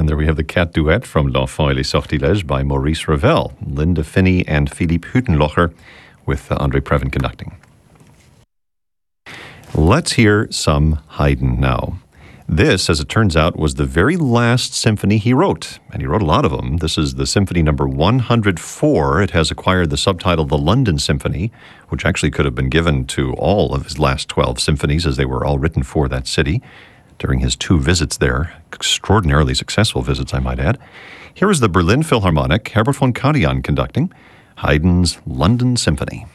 And there we have the cat duet from L'Enfant et les Sortilèges by Maurice Ravel, Linda Finney and Philippe Hüttenlocher, with Andre Previn conducting. Let's hear some Haydn now. This, as it turns out, was the very last symphony he wrote, and he wrote a lot of them. This is the Symphony number 104. It has acquired the subtitle The London Symphony, which actually could have been given to all of his last 12 symphonies, as they were all written for that city during his 2 visits there. Extraordinarily successful visits, I might add. Here is the Berlin Philharmonic, Herbert von Karajan conducting Haydn's London Symphony.